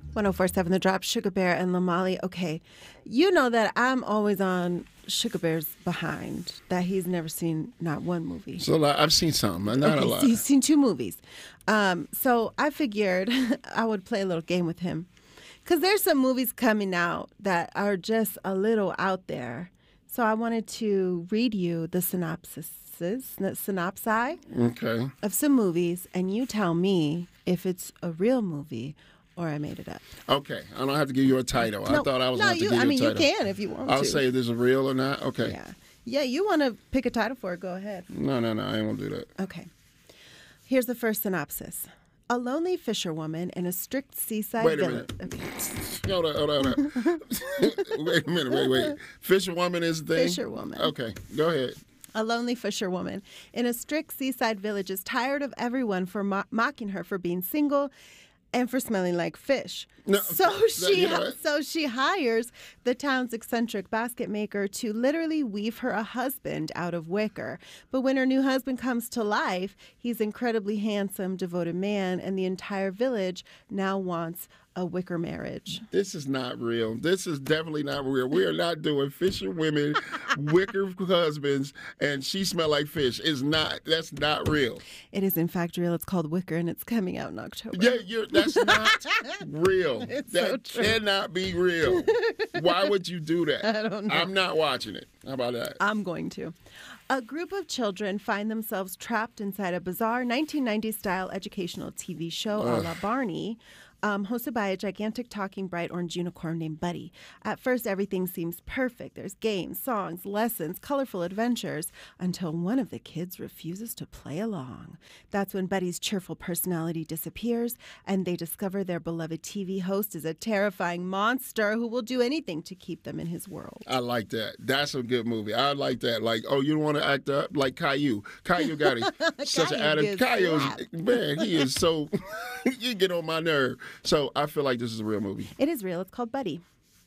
1047 The Drop, Sugar Bear and Lamali. Okay, you know that I'm always on Sugar Bear's behind, that he's never seen not one movie. So I've seen some, not a lot. So he's seen 2 movies. So I figured I would play a little game with him. Because there's some movies coming out that are just a little out there. So I wanted to read you the synopsi Okay. of some movies, and you tell me if it's a real movie or I made it up. Okay. I don't have to give you a title. I thought I was going to give you a title. you can if you want to. I'll say if this is real or not. Okay. Yeah. Yeah, you want to pick a title for it, go ahead. No. I ain't going to do that. Okay. Here's the first synopsis. A lonely fisherwoman in a strict seaside Wait a village. minute. Okay. Hold on. Wait a minute. Wait. Fisherwoman is the thing? Fisherwoman. Okay. Go ahead. A lonely fisherwoman in a strict seaside village is tired of everyone for mocking her for being single and for smelling like fish. No, so you she hires the town's eccentric basket maker to literally weave her a husband out of wicker. But when her new husband comes to life, he's incredibly handsome, devoted man, and the entire village now wants a wicker marriage. This is not real. This is definitely not real. We are not doing fisher women, wicker husbands, and she smell like fish. That's not real. It is in fact real. It's called Wicker, and it's coming out in October. Yeah, that's not real. It's that so true. cannot be real. Why would you do that? I don't know. I'm not watching it. How about that? I'm going to. A group of children find themselves trapped inside a bizarre 1990s-style educational TV show a la Barney, hosted by a gigantic talking bright orange unicorn named Buddy. At first, everything seems perfect. There's games, songs, lessons, colorful adventures, until one of the kids refuses to play along. That's when Buddy's cheerful personality disappears, and they discover their beloved TV host is a terrifying monster who will do anything to keep them in his world. I like that. That's a good movie. I like that. Like, oh, you don't want to act up? Like Caillou. Caillou got it. Such an attitude. Caillou's, man, he is so, you get on my nerve. So I feel like this is a real movie. It is real. It's called Buddy.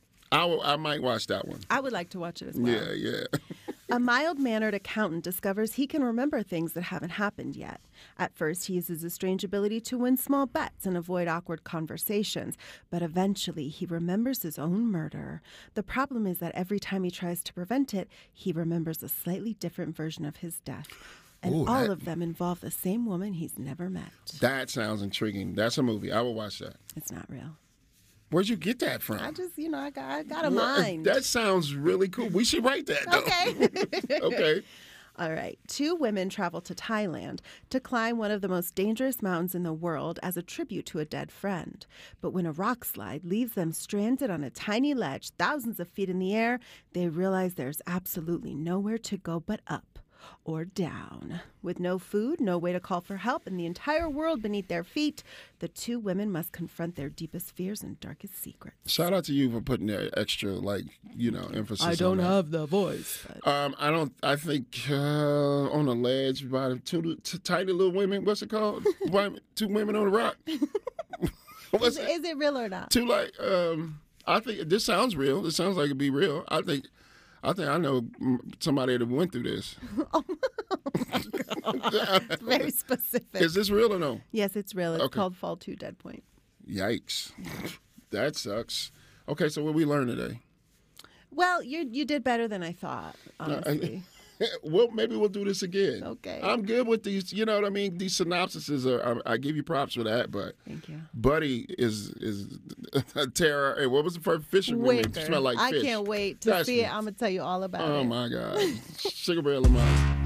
I might watch that one. I would like to watch it as well. Yeah. A mild-mannered accountant discovers he can remember things that haven't happened yet. At first, he uses his strange ability to win small bets and avoid awkward conversations, but eventually he remembers his own murder. The problem is that every time he tries to prevent it, he remembers a slightly different version of his death. And all of them involve the same woman he's never met. That sounds intriguing. That's a movie. I will watch that. It's not real. Where'd you get that from? I just, I got a mind. That sounds really cool. We should write that, though. Okay. Okay. All right. 2 women travel to Thailand to climb one of the most dangerous mountains in the world as a tribute to a dead friend. But when a rock slide leaves them stranded on a tiny ledge thousands of feet in the air, they realize there's absolutely nowhere to go but up or down. With no food, no way to call for help, and the entire world beneath their feet, the 2 women must confront their deepest fears and darkest secrets. Shout out to you for putting that extra, emphasis on I don't that. have the voice. But... I think on a ledge by 2 tiny little women, what's it called? 2 women on a rock. Is it real or not? I think this sounds real. This sounds like it'd be real. I think I know somebody that went through this. Oh my God. Very specific. Is this real or no? Yes, it's real. It's Okay. called Fall 2 Dead Point. Yikes. That sucks. Okay, so what we learned today? Well, you did better than I thought, honestly. Well, maybe we'll do this again. Okay. I'm good with these. You know what I mean? These synopsises I give you props for that, but Thank you. Buddy is a terror. And what was the first fisherman? Smell like fish. I can't wait to see it. I'm gonna tell you all about it. Oh my God. Sugar Bear Lamont.